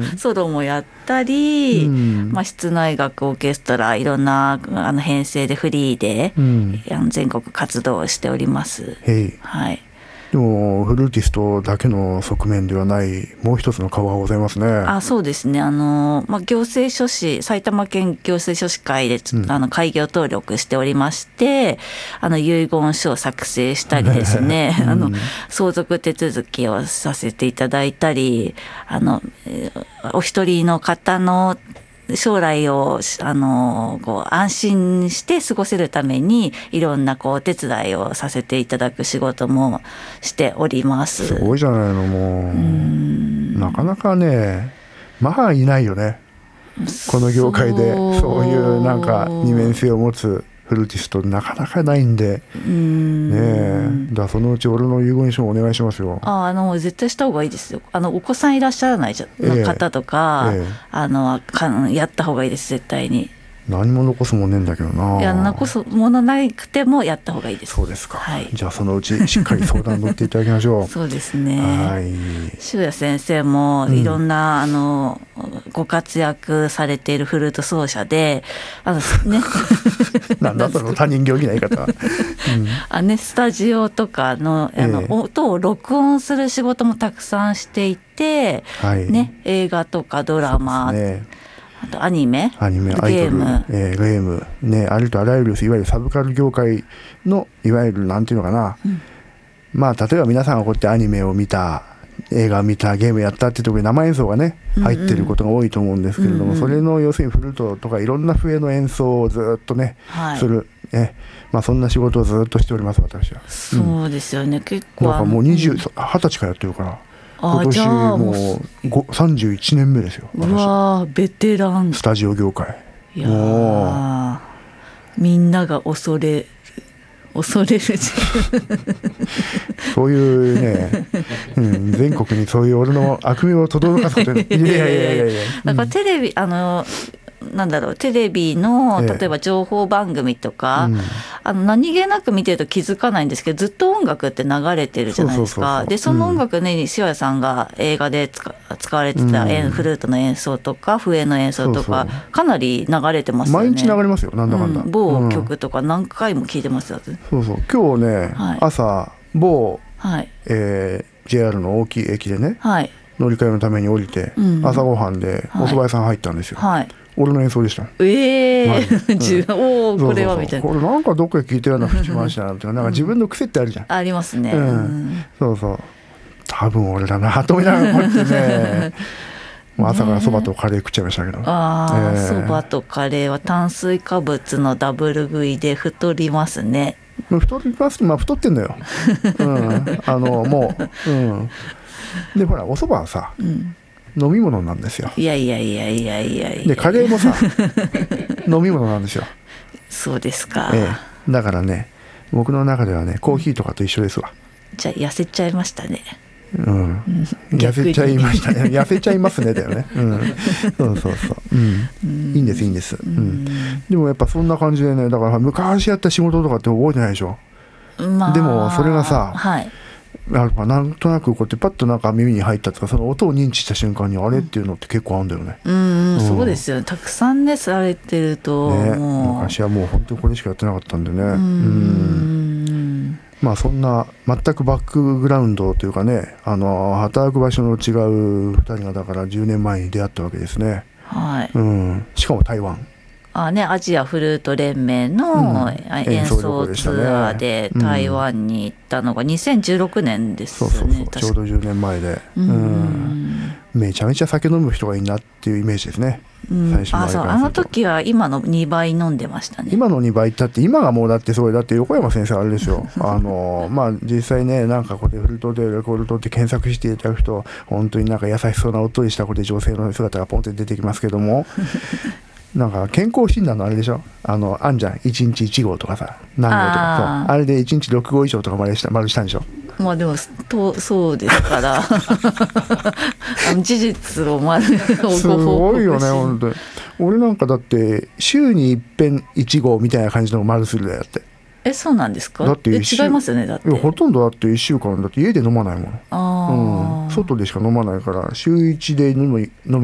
ソロもやったり、 うん室内楽オーケストラいろんな編成でフリーで、全国活動をしております。 へい。 はい。 でもフルーティストだけの側面ではないもう一つの顔がございますね。 そうですね。行政書士、埼玉県行政書士会で、開業登録しておりまして、遺言書を作成したりですね、相続手続きをさせていただいたり、お一人の方の将来を安心して過ごせるためにいろんなお手伝いをさせていただく仕事もしております。 すごいじゃないの。もうなかなかね、いないよね、この業界でそういうなんか二面性を持つフルーティストなかなかないんで、だからそのうち俺の遺言書をお願いしますよ。 絶対した方がいいですよ。お子さんいらっしゃらない方とか、やった方がいいです、絶対に。 何も残すもんねえんだけどな。 いや、残すものなくてもやった方がいいです。 そうですか、 はい、 じゃあそのうちしっかり相談乗っていただきましょう。 そうですね。 はい。 塩谷先生もいろんな、ご活躍されているフルート奏者で、ねなんだその他人行儀な言い方。 スタジオとかの、音を録音する仕事もたくさんしていて、映画とかドラマ、あとアニメ、 アイドル、ゲーム、ね、ありとあらゆるいわゆるサブカル業界のいわゆるなんていうのかな、例えば皆さんがこうやってアニメを見た、映画を見た、ゲームやったっていうところに生演奏がね入ってることが多いと思うんですけれども、それの要するにフルートとかいろんな笛の演奏をずっとね、する、そんな仕事をずっとしております、私は。 そうですよね。結構だからもう20歳からやってるから、今年もう31年目ですよ。 うわ、ベテラン。 スタジオ業界。 いや、みんなが恐れるそういうね、全国にそういう俺の悪名を轟かすことに。いやだからテレビテレビの例えば情報番組とか、何気なく見てると気づかないんですけど、ずっと音楽って流れてるじゃないですか。でその音楽ね、塩谷さんが映画で使われてたフルートの演奏とか笛の演奏とかかなり流れてますよね。 毎日流れますよ、なんだかんだ。 某曲とか何回も聞いてますよ。 そうそう、今日ね、朝某、JR の大きい駅でね、乗り換えのために降りて、朝ごはんでお蕎麦屋さん入ったんですよ。俺の演奏でした。 これはみたいな。 これなんかどっかで聞いたような節回しだなって、なんか自分の癖ってあるじゃん。 ありますね。 そうそう。多分俺だなと思いながらこうやってね。朝からそばとカレー食っちゃいましたけど。 そばとカレーは炭水化物のダブル食いで太りますね。 太ります。太ってんのよ。もう。でほらお蕎麦はさ。飲み物なんですよ。 いやでカレーもさ飲み物なんですよ。 そうですか。 だからね、僕の中ではね、コーヒーとかと一緒ですわ。 じゃあ痩せちゃいましたね。 痩せちゃいましたね。痩せちゃいますねだよね。そう、いいんです、でもやっぱそんな感じでね、だから昔やった仕事とかって覚えてないでしょ。でもそれがさ、なんとなくこうやってパッとなんか耳に入ったとか、その音を認知した瞬間にあれっていうのって結構あるんだよね。 そうですよね。たくさんねされてると、 昔はもう本当にこれしかやってなかったんでね。そんな全くバックグラウンドというかね、働く場所の違う2人がだから10年前に出会ったわけですね。しかも台湾。 アジアフルート連盟の演奏ツアーで台湾に行ったのが2016年ですね。 ちょうど10年前で、めちゃめちゃ酒飲む人がいいなっていうイメージですね。最初のあの時は今の2倍飲んでましたね。 今の2倍だって、今がもうだってすごい、だって横山先生あれですよ。実際ね、なんかこれフルートでレコード取って検索していただくと、本当になんか優しそうなおっとりした女性の姿がポンって出てきますけども。なんか健康診断のあれでしょ、あんじゃん、1日1号とかさ、何号とか、あれで1日6号以上とか丸したんでしょ。 でもそうですから事実をすごいよね本当に。俺なんかだって週に一遍1号みたいな感じの丸するだよって。 そうなんですか。 だって違いますよね。だってほとんどだって1週間だって家で飲まないもん。外でしか飲まないから、週1で飲み